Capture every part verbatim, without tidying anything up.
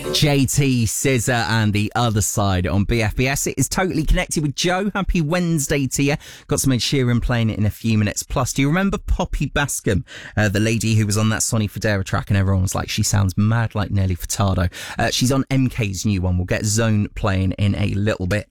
J T, Scissor and The Other Side on B F B S. It is Totally Connected with Joe. Happy Wednesday to you. Got some Ed Sheeran playing it in a few minutes. Plus, do you remember Poppy Bascom, uh, the lady who was on that Sonny Fodera track and everyone was like, she sounds mad like Nelly Furtado. Uh, she's on M K's new one. We'll get Zone playing in a little bit.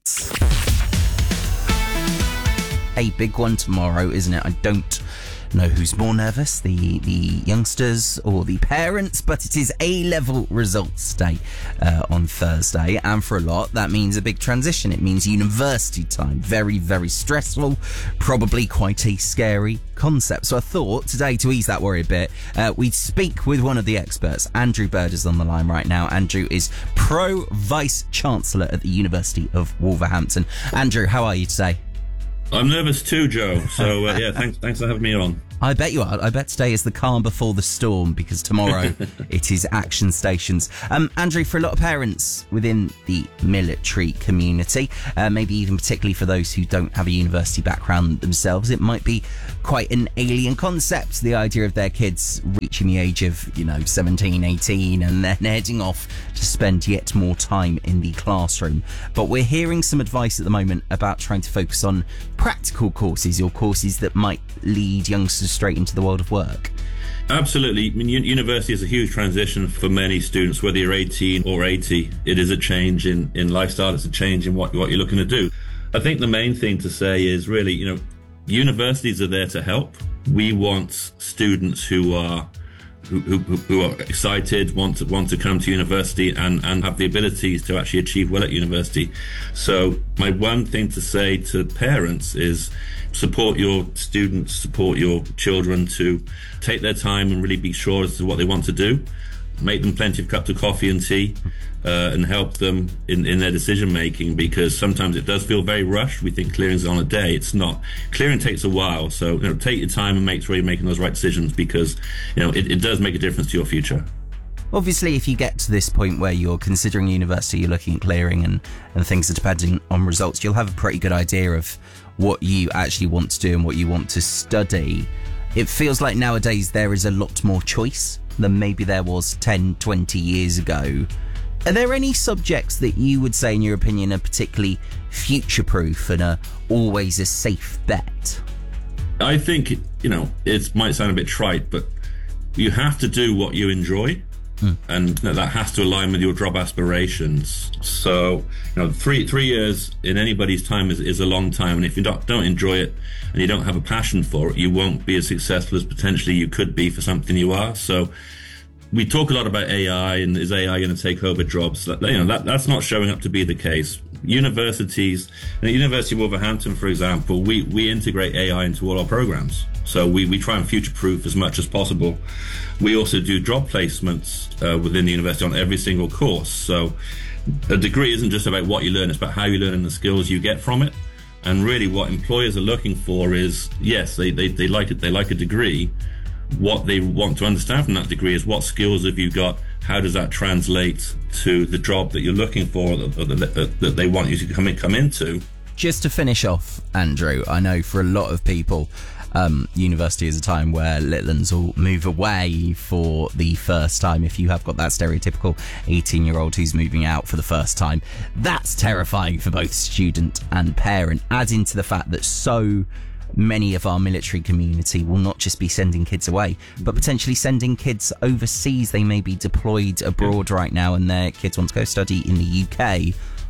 A big one tomorrow, isn't it? I don't know who's more nervous, the the youngsters or the parents, but it is A-level results day uh, on Thursday, and for a lot that means a big transition. It means university time. Very, very stressful, probably quite a scary concept. So I thought today, to ease that worry a bit, uh, we'd speak with one of the experts. Andrew Bird is on the line right now. Andrew is Pro Vice Chancellor at the University of Wolverhampton. Andrew, how are you today? I'm nervous too, Joe. So uh, yeah, thanks, thanks for having me on. I bet you are. I bet today is the calm before the storm, because tomorrow it is action stations. Um, Andrew, for a lot of parents within the military community, uh, maybe even particularly for those who don't have a university background themselves, it might be quite an alien concept, the idea of their kids reaching the age of, you know, seventeen, eighteen, and then heading off to spend yet more time in the classroom. But we're hearing some advice at the moment about trying to focus on practical courses, or courses that might lead youngsters straight into the world of work. Absolutely. I mean, university is a huge transition for many students, whether you're eighteen or eighty. It is a change in, in lifestyle. It's a change in what, what you're looking to do. I think the main thing to say is really, you know, universities are there to help. We want students who are who, who, who are excited, want to want to come to university and, and have the abilities to actually achieve well at university. So my one thing to say to parents is support your students, support your children to take their time and really be sure as to what they want to do. Make them plenty of cups of coffee and tea, uh, and help them in, in their decision making, because sometimes it does feel very rushed. We think clearing's on a day. It's not. Clearing takes a while, so you know, take your time and make sure you're making those right decisions, because you know it, it does make a difference to your future. Obviously, if you get to this point where you're considering university, you're looking at clearing and, and things are depending on results, you'll have a pretty good idea of what you actually want to do and what you want to study. It feels like nowadays there is a lot more choice than maybe there was ten, twenty years ago. Are there any subjects that you would say, in your opinion, are particularly future-proof and are always a safe bet? I think, you know, it might sound a bit trite, but you have to do what you enjoy. Mm. And that has to align with your job aspirations. So, you know, three three years in anybody's time is, is a long time. And if you don't, don't enjoy it and you don't have a passion for it, you won't be as successful as potentially you could be for something you are. So we talk a lot about A I, and is A I going to take over jobs? You know, that, that's not showing up to be the case. Universities, at University of Wolverhampton, for example, we, we integrate A I into all our programs. So we, we try and future-proof as much as possible. We also do job placements uh, within the university on every single course. So a degree isn't just about what you learn, it's about how you learn and the skills you get from it. And really what employers are looking for is, yes, they, they, they like it, they like a degree. What they want to understand from that degree is what skills have you got, how does that translate to the job that you're looking for, or that, that they want you to come, in, come into. Just to finish off, Andrew, I know for a lot of people, Um, university is a time where little ones will move away for the first time. If you have got that stereotypical eighteen-year-old who's moving out for the first time, that's terrifying for both student and parent, adding to the fact that so many of our military community will not just be sending kids away, but potentially sending kids overseas. They may be deployed abroad right now and their kids want to go study in the U K.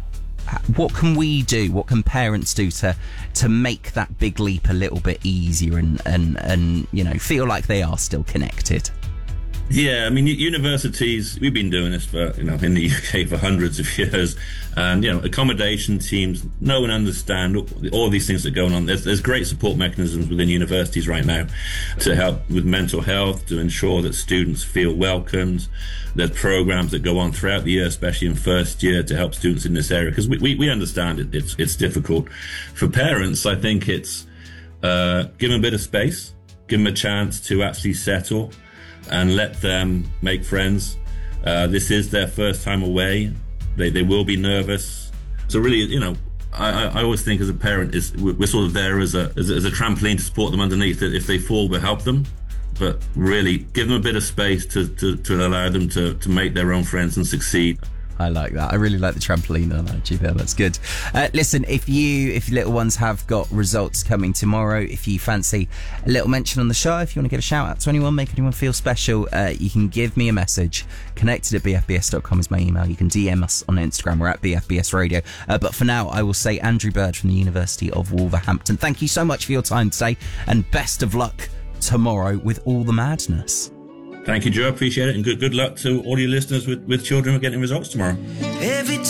What can we do? What can parents do to to make that big leap a little bit easier and, and, and you know, feel like they are still connected? Yeah, I mean, universities, we've been doing this for, you know, in the U K for hundreds of years. And, you know, accommodation teams know and understand all, all these things that are going on. There's, there's great support mechanisms within universities right now to help with mental health, to ensure that students feel welcomed. There's programs that go on throughout the year, especially in first year, to help students in this area. Because we, we, we understand it, it's, it's difficult. For parents, I think it's uh, give them a bit of space, give them a chance to actually settle and let them make friends. Uh, this is their first time away. They they will be nervous. So really, you know, I, I always think as a parent, is we're sort of there as a, as a as a trampoline to support them underneath. That if they fall, we'll help them. But really, give them a bit of space to to, to allow them to, to make their own friends and succeed. I like that. I really like the trampoline analogy there. That's good. Uh, listen, if you, if your little ones have got results coming tomorrow, if you fancy a little mention on the show, if you want to give a shout out to anyone, make anyone feel special, uh, you can give me a message. Connected at b f b s dot com is my email. You can D M us on Instagram. We're at B F B S Radio. Uh, but for now, I will say Andrew Bird from the University of Wolverhampton, thank you so much for your time today, and best of luck tomorrow with all the madness. Thank you, Joe. Appreciate it. And good good luck to all your listeners with, with children who are getting results tomorrow. Every